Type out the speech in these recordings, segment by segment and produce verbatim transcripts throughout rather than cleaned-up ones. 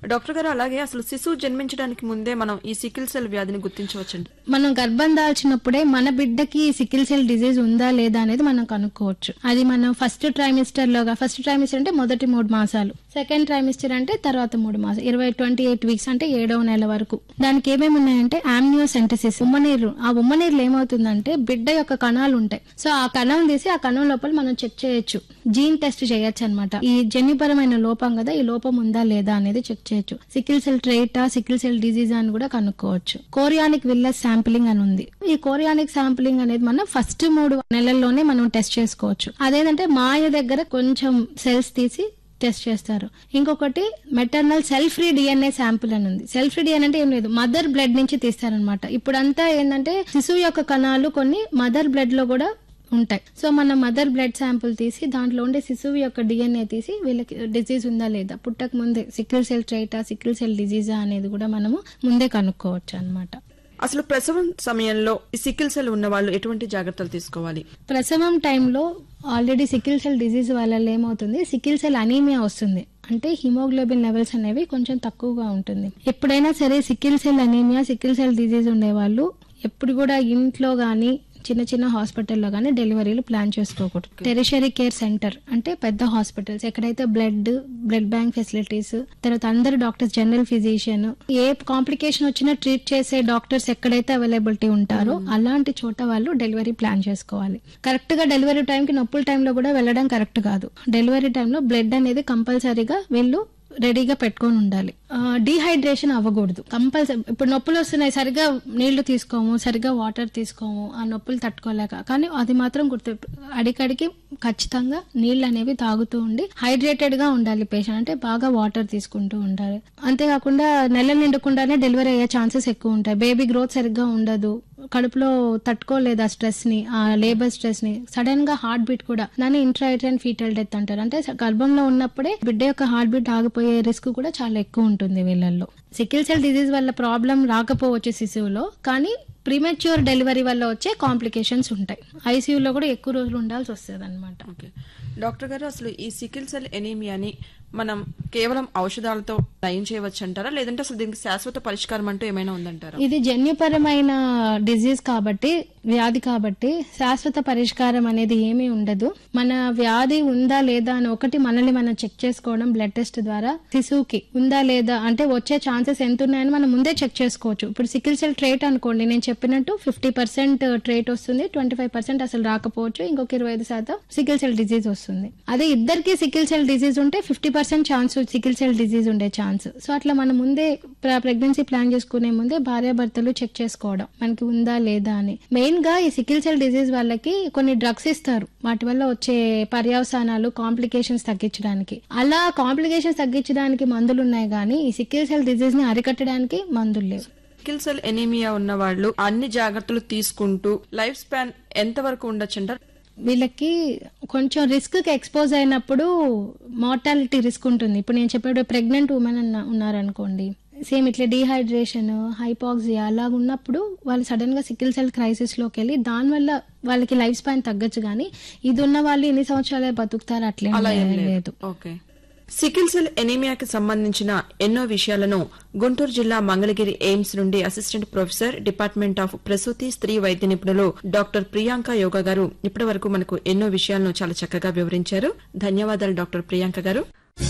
Doctor గారు అలాగే అసలు శిశువు జన్మించడానికి ముందే మనం ఈ సికిల్ సెల్ వ్యాధిని గుర్తించవచ్చండి? మనం గర్భం దాల్చినప్పుడే మన బిడ్డకి సికిల్ సెల్ డిజీజ్ ఉందా లేదా అనేది మనం కనుక్కోవచ్చు. అది మనం ఫస్ట్ ట్రైమిస్టర్ లోగా, ఫస్ట్ ట్రైమిస్టర్ అంటే మొదటి మూడు మాసాలు, సెకండ్ ట్రైమిస్టర్ అంటే తర్వాత మూడు మాసాలు, ఇరవై ట్వంటీ ఎయిట్ వీక్స్ అంటే ఏడవ నెల వరకు. దానికి ఏమేమి ఉన్నాయంటే ఆమ్నియోసెంటసిస్, ఉమ్మనీరు. ఆ ఉమ్మనీరులో ఏమవుతుందంటే బిడ్డ యొక్క కణాలు ఉంటాయి. సో ఆ కణం తీసి ఆ కణం లోపల మనం చెక్ చేయొచ్చు, జీన్ టెస్ట్ చేయొచ్చు అనమాట. ఈ జన్యుపరమైన లోపం కదా, ఈ లోపం ఉందా లేదా అనేది చెక్ చేయొచ్చు. Sickle cell ట్రైటా, sickle cell disease అని కూడా కనుక్కోవచ్చు. కోరియానిక్ విల్లస్ శాంపిలింగ్ అని ఉంది. ఈ కోరియానిక్ శాంపిలింగ్ అనేది మనం ఫస్ట్ మూడు నెలల్లోనే మనం టెస్ట్ చేసుకోవచ్చు. అదేంటంటే మాయ దగ్గర కొంచెం సెల్స్ తీసి టెస్ట్ చేస్తారు. ఇంకొకటి maternal cell free DNA sample అని ఉంది. సెల్ ఫ్రీ డిఎన్ఏ అంటే ఏం లేదు, మదర్ బ్లడ్ నుంచి తీస్తారనమాట. ఇప్పుడంతా ఏంటంటే శిశువు యొక్క కణాలు కొన్ని మదర్ బ్లడ్ లో కూడా ఉంటాయి. సో మన మదర్ బ్లడ్ శాంపుల్ తీసి దాంట్లో ఉండే శిశువు యొక్క డిఎన్ఏ తీసి వీళ్ళకి డిజీజ్ ఉందా లేదా, పుట్టక ముందే సికిల్ సెల్ ట్రైటా, సికిల్ సెల్ డిజీజా అనేది కూడా మనము ముందే కనుక్కోవచ్చు అనమాట. అసలు ప్రసవం సమయంలో ఈ సికిల్ సెల్ ఉన్న వాళ్ళు ఎటువంటి జాగ్రత్తలు తీసుకోవాలి? ప్రసవం టైంలో ఆల్రెడీ సికిల్ సెల్ డిజీజ్ వల్ల ఏమవుతుంది, సికిల్ సెల్ అనీమియా వస్తుంది. అంటే హిమోగ్లోబిన్ లెవెల్స్ అనేవి కొంచెం తక్కువగా ఉంటుంది. ఎప్పుడైనా సరే sickle cell anaemia, sickle cell disease ఉండేవాళ్ళు ఎప్పుడు కూడా ఇంట్లో గానీ చిన్న చిన్న హాస్పిటల్లో గానీ డెలివరీలు ప్లాన్ చేసుకోకూడదు. టెరిషరీ కేర్ సెంటర్ అంటే పెద్ద హాస్పిటల్స్, ఎక్కడైతే బ్లడ్ బ్లడ్ బ్యాంక్ ఫెసిలిటీస్, తర్వాత అందరు డాక్టర్స్, జనరల్ ఫిజిషియన్, ఏ కాంప్లికేషన్ వచ్చినా ట్రీట్ చేసే డాక్టర్స్ ఎక్కడైతే అవైలబిలిటీ ఉంటారో అలాంటి చోట వాళ్ళు డెలివరీ ప్లాన్ చేసుకోవాలి. కరెక్ట్ గా డెలివరీ టైంకి నొప్పుల టైంలో కూడా వెళ్ళడం కరెక్ట్ కాదు. డెలివరీ టైంలో బ్లడ్ అనేది కంపల్సరీగా వీళ్ళు రెడీగా పెట్టుకొని ఉండాలి. డీహైడ్రేషన్ అవ్వకూడదు కంపల్సరీ. ఇప్పుడు నొప్పులు వస్తున్నాయి, సరిగా నీళ్లు తీసుకోము, సరిగా వాటర్ తీసుకోము, ఆ నొప్పులు తట్టుకోలేక. కానీ అది మాత్రం గుర్తు, అడికడికి ఖచ్చితంగా నీళ్ళు అనేవి తాగుతూ ఉండి హైడ్రేటెడ్ గా ఉండాలి పేషెంట్. అంటే బాగా వాటర్ తీసుకుంటూ ఉండాలి. అంతేకాకుండా నెల నిండకుండానే డెలివరీ అయ్యే ఛాన్సెస్ ఎక్కువ ఉంటాయి. బేబీ గ్రోత్ సరిగ్గా ఉండదు, కడుపులో తట్టుకోలేదు ఆ స్ట్రెస్ ని, ఆ లేబర్ స్ట్రెస్ ని. సడన్ గా హార్ట్ బీట్ కూడా, దాన్ని ఇంట్రాయూటరైన్ ఫీటల్ డెత్ అంటారు. అంటే గర్భంలో ఉన్నప్పుడే బిడ్డ యొక్క హార్ట్ బీట్ ఆగిపోయే రిస్క్ కూడా చాలా ఎక్కువ ఉంటుంది వీళ్ళల్లో. సికిల్ సెల్ డిజీజ్ వల్ల ప్రాబ్లం రాకపోవచ్చు శిశువులో, కానీ ప్రీమెచ్యూర్ డెలివరీ వల్ల వచ్చే కాంప్లికేషన్స్ ఉంటాయి. ఐసీయూలో కూడా ఎక్కువ రోజులు ఉండాల్సి వస్తుంది అనమాట. డాక్టర్ గారు, అసలు ఈ సికిల్ సెల్ ఎనీమియాని మనం కేవలం ఔషధాలతో నయం చేయవచ్చు అంటారా, లేదంటే అసలు దీనికి శాశ్వత పరిష్కారం అంటూ ఏమైనా ఉందంటారా? ఇది జన్యుపరమైన డిజీజ్ కాబట్టి, వ్యాధి కాబట్టి శాశ్వత పరిష్కారం అనేది ఏమీ ఉండదు. మన వ్యాధి ఉందా లేదా అని ఒకటి మనల్ని మనం చెక్ చేసుకోవడం బ్లడ్ టెస్ట్ ద్వారా. శిశువుకి ఉందా లేదా అంటే వచ్చే ఛాన్సెస్ ఎంత ఉన్నాయని మనం ముందే చెక్ చేసుకోవచ్చు. ఇప్పుడు సికిల్ సెల్ ట్రేట్ అనుకోండి, నేను చెప్పినట్టు ఫిఫ్టీ పర్సెంట్ ట్రేట్ వస్తుంది, ట్వంటీ ఫైవ్ పర్సెంట్ అసలు రాకపోవచ్చు, ఇంకొక ఇరవై ఐదు శాతం సికిల్ సెల్ డిజీజ్ వస్తుంది. అదే ఇద్దరికి సికిల్ సెల్ డిజీజ్ ఉంటే fifty percent chance sickle cell disease ఉండే ఛాన్స్. సో అట్లా మనం ముందే ప్రెగ్నెన్సీ ప్లాన్ చేసుకునే ముందే భార్యాభర్తలు చెక్ చేసుకోవడం మనకి ఉందా లేదా అని. మెయిన్ గా ఈ సికిల్ సెల్ డిజీజ్ వాళ్ళకి కొన్ని డ్రగ్స్ ఇస్తారు, వాటి వల్ల వచ్చే పర్యవసానాలు, కాంప్లికేషన్స్ తగ్గించడానికి. అలా కాంప్లికేషన్స్ తగ్గించడానికి మందులు ఉన్నాయి, కానీ ఈ సికిల్ సెల్ డిజీజ్ ని అరికట్టడానికి మందులు లేవు. సికిల్ సెల్ ఎనీమియా ఉన్న వాళ్ళు అన్ని జాగ్రత్తలు తీసుకుంటూ లైఫ్ స్పాన్ ఎంత వరకు ఉండొచ్చు అంటారు? వీళ్ళకి కొంచెం రిస్క్ కి ఎక్స్పోజ్ అయినప్పుడు మార్టాలిటీ రిస్క్ ఉంటుంది. ఇప్పుడు నేను చెప్పేటప్పుడు ప్రెగ్నెంట్ ఉమెన్ ఉన్నారనుకోండి, సేమ్ ఇట్లా డీహైడ్రేషన్, హైపాక్సియా అలా ఉన్నప్పుడు వాళ్ళు సడన్ గా సికిల్ సెల్ క్రైసిస్ లోకి వెళ్ళి దానివల్ల వాళ్ళకి లైఫ్ స్పాన్ తగ్గచ్చు. కానీ ఇది ఉన్న వాళ్ళు ఎన్ని సంవత్సరాలే బతుకుతారు అట్లే లేదు. ఓకే. సికిల్ సెల్ ఎనీమియాకి సంబంధించిన ఎన్నో విషయాలను గుంటూరు జిల్లా మంగళగిరి ఎయిమ్స్ నుండి అసిస్టెంట్ ప్రొఫెసర్, డిపార్ట్మెంట్ ఆఫ్ ప్రసూతి స్త్రీ వైద్య నిపుణులు డాక్టర్ ప్రియాంక యోగా గారు ఇప్పటి వరకు మనకు ఎన్నో విషయాలను చాలా చక్కగా వివరించారు. ధన్యవాదాలు డాక్టర్ ప్రియాంక గారు.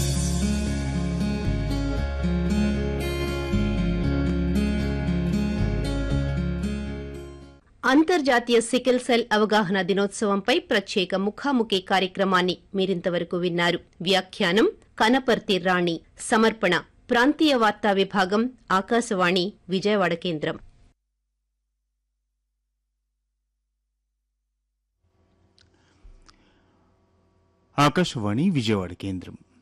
అంతర్జాతీయ సికిల్ సెల్ అవగాహన దినోత్సవంపై ప్రత్యేక ముఖాముఖి కార్యక్రమాన్ని మీరింతవరకు విన్నారు. వ్యాఖ్యానం కనపర్తి రాణి. సమర్పణ ప్రాంతీయ వార్తా విభాగం, ఆకాశవాణి విజయవాడ కేంద్రం. ఆకాశవాణి విజయవాడ కేంద్రం.